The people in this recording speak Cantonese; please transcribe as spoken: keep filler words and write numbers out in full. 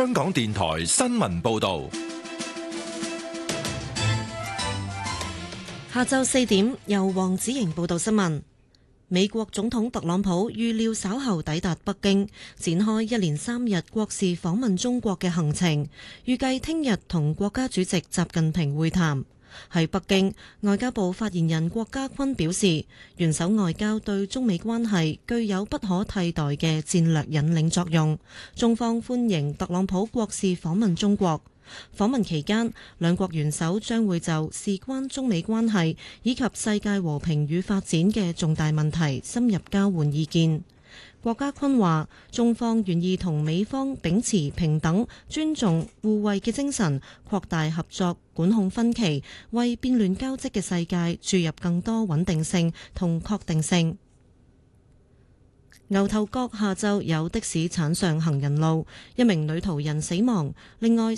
香港電台新聞報道。 下晝四點，由黃子瑩報道新聞。美國總統特朗普預料稍後抵達北京，展開一連三日國事訪問中國嘅行程，預計聽日同國家主席習近平會談。喺北京，外交部發言人郭家坤表示，元首外交對中美關係具有不可替代嘅戰略引領作用，中方歡迎特朗普國事訪問中國。訪問期間，兩國元首將會就事關中美關係以及世界和平與發展嘅重大問題深入交換意見。郭家坤話，中方願意同美方秉持平等、尊重、互惠嘅精神，擴大合作，管控分歧，為變亂交織嘅世界注入更多穩定性同確定性。牛頭角下晝有的士鏟上行人路，一名女途人死亡，另外